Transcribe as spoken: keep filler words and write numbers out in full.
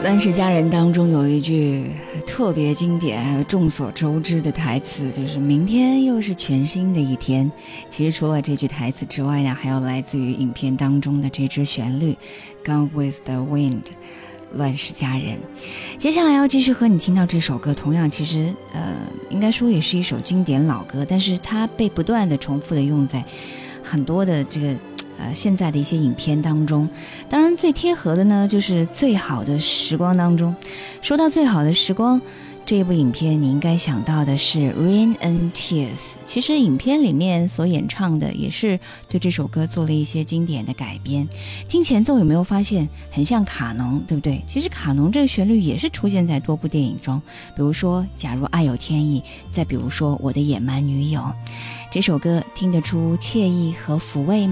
乱世佳人当中有一句特别经典众所周知的台词，就是明天又是全新的一天。其实除了这句台词之外呢，还有来自于影片当中的这支旋律 Gone with the Wind， 乱世佳人。接下来要继续和你听到这首歌，同样其实呃，应该说也是一首经典老歌，但是它被不断的重复的用在很多的这个呃，现在的一些影片当中。当然最贴合的呢就是最好的时光当中。说到最好的时光这一部影片，你应该想到的是 Rain and Tears。 其实影片里面所演唱的也是对这首歌做了一些经典的改编。听前奏有没有发现很像卡农，对不对？其实卡农这个旋律也是出现在多部电影中，比如说假如爱有天意，再比如说我的野蛮女友。这首歌听得出惬意和抚慰吗？